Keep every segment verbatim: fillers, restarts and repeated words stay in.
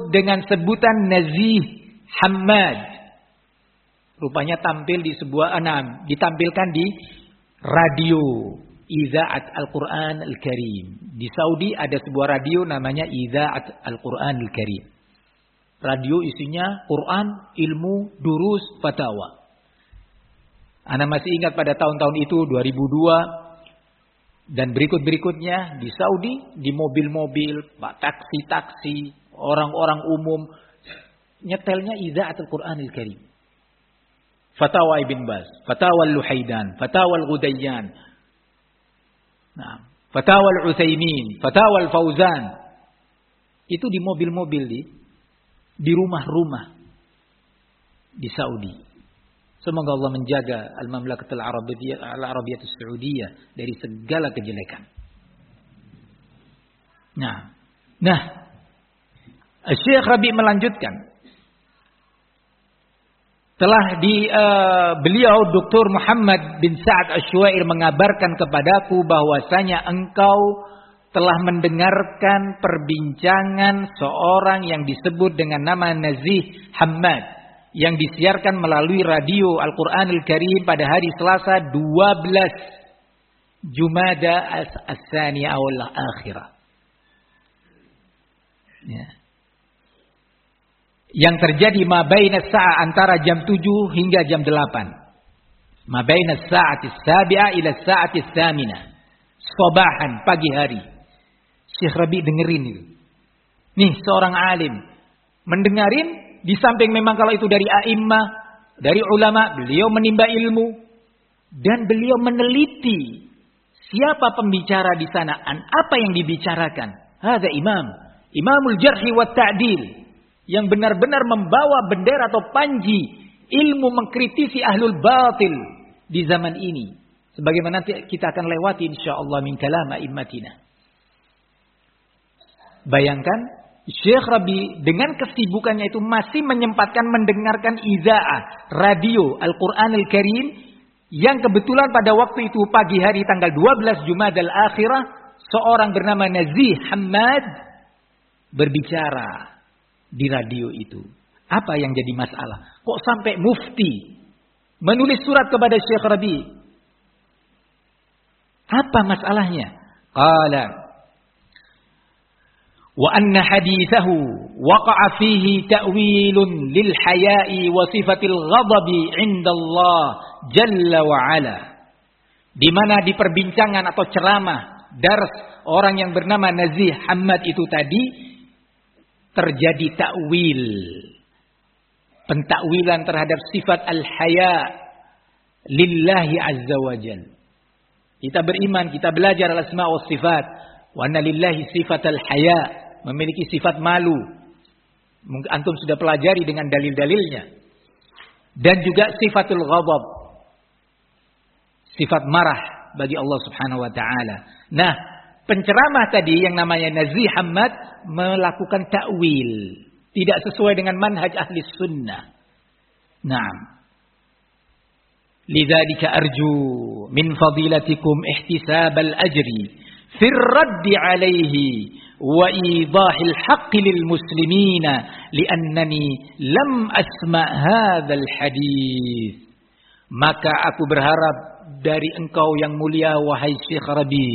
disebut dengan sebutan Nazih Hammad. Rupanya tampil di sebuah enam, ditampilkan di radio Idza'at Al-Quran Al-Karim. Di Saudi ada sebuah radio namanya Idza'at Al-Quran Al-Karim. Radio isinya Quran, ilmu, durus, fatwa. Ana masih ingat pada tahun-tahun itu dua ribu dua dan berikut-berikutnya di Saudi, di mobil-mobil, taksi-taksi, orang-orang umum nyetelnya Idza'at Al-Quran Al-Karim. Fatawa Ibn Baz, Fatawa Al-Luhaidan, Fatawa Al-Ghudayyan, nah, Fatawa Al-Utsaimin, Fatawa Al-Fauzan. Itu di mobil-mobil di di rumah-rumah di Saudi. Semoga Allah menjaga Al-Mamlakatul Arabiyyah Al-Arabiyyah As-Saudiyah dari segala kejelekan. Nah, nah, Syekh Rabi melanjutkan. Telah di uh, beliau Doktor Muhammad bin Sa'ad Asy-Syu'air mengabarkan kepadaku bahwasanya engkau telah mendengarkan perbincangan seorang yang disebut dengan nama Nazih Hammad yang disiarkan melalui radio Al-Quran Al-Karim pada hari Selasa dua belas Jumada As-Tsaniyah awal akhirah. Ya. Yang terjadi mabaina sa'a antara jam tujuh hingga jam delapan. Mabaina sa'ati sabi'ah ila sa'ati tsaminah. Sabahan, pagi hari. Syekh Rabi dengerin itu. Nih seorang alim mendengarin, di samping memang kalau itu dari a'immah, dari ulama, beliau menimba ilmu dan beliau meneliti siapa pembicara di sana, apa yang dibicarakan. Hadza imam, imamul jarhi wat ta'dil, yang benar-benar membawa bendera atau panji ilmu mengkritisi ahlul batil di zaman ini. Sebagaimana nanti kita akan lewati insyaallah min kalam a'immatina. Bayangkan Syekh Rabi dengan kesibukannya itu masih menyempatkan mendengarkan idza'ah radio Al-Quran Al-Karim yang kebetulan pada waktu itu pagi hari tanggal dua belas Jumadal Akhirah seorang bernama Nazih Hammad berbicara di radio itu. Apa yang jadi masalah? Kok sampai mufti menulis surat kepada Syekh Rabi? Apa masalahnya? Qala wa anna hadithahu waqa'a fihi ta'wilun lil haya'i wa sifatil ghadabi 'inda Allah jalla wa ala. Di mana di perbincangan atau ceramah dars orang yang bernama Nazih Hammad itu tadi terjadi takwil, pentakwilan terhadap sifat al-haya lillahi azza wa jalla. Kita beriman, kita belajar al-asma wa sifat. Wa anna lillahi sifat al-haya, memiliki sifat malu. Mungkin antum sudah pelajari dengan dalil-dalilnya. Dan juga sifatul ghadab, sifat marah bagi Allah Subhanahu wa taala. Nah, penceramah tadi yang namanya Nazih Hammad melakukan takwil, tidak sesuai dengan manhaj ahli sunnah. Naam. Lidzalika arju min fadilatikum ihtisab al-ajri fi ar-radd alayhi wa idahil haqq lil muslimina liannani lam asma hadzal hadis. Maka aku berharap dari engkau yang mulia wahai Syekh Rabi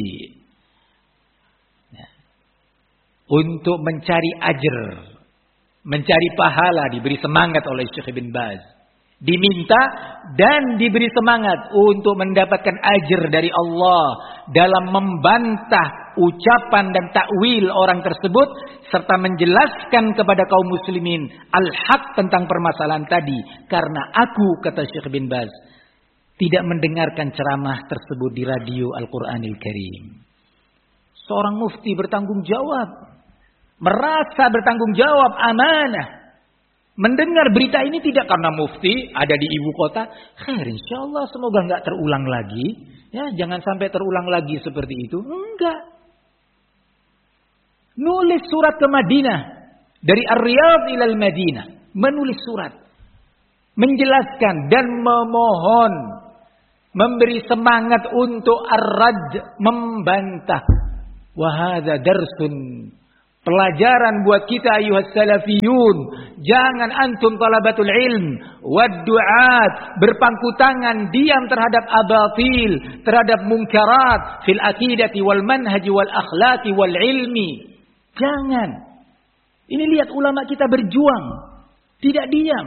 untuk mencari ajr, mencari pahala, diberi semangat oleh Syekh Ibn Baz. Diminta dan diberi semangat untuk mendapatkan ajr dari Allah dalam membantah ucapan dan takwil orang tersebut serta menjelaskan kepada kaum muslimin al-haq tentang permasalahan tadi. Karena aku, kata Syekh Ibn Baz, tidak mendengarkan ceramah tersebut di radio Al-Quranil Karim. Seorang mufti bertanggung jawab, merasa bertanggung jawab, amanah. Mendengar berita ini tidak karena mufti ada di ibu kota. Khair, insyaallah semoga enggak terulang lagi. Ya, jangan sampai terulang lagi seperti itu. Enggak. Nulis surat ke Madinah. Dari Ar-Riyadh ilal Madinah. Menulis surat. Menjelaskan dan memohon. Memberi semangat untuk ar-rad. Membantah. Wa hadza darsun Pelajaran buat kita ayuhas salafiyun. Jangan antum talabatul ilm wad du'at berpangku tangan diam terhadap abatil, terhadap munkarat fil aqidati wal manhaji wal akhlaqi wal ilmi. Jangan. Ini lihat ulama kita berjuang, tidak diam.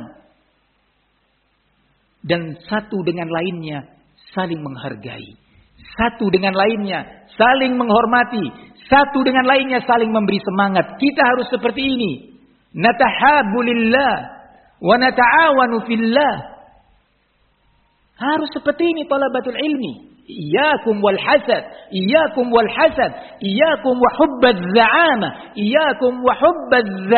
Dan satu dengan lainnya saling menghargai. Satu dengan lainnya saling menghormati. Satu dengan lainnya saling memberi semangat. Kita harus seperti ini. Natahabbu lillah wa nata'awanu fillah. Harus seperti ini talabatul ilmi. Iyyakum wal hasad, iyyakum wal hasad, iyyakum wa hubbadz za'ama, iyyakum wa hubbadz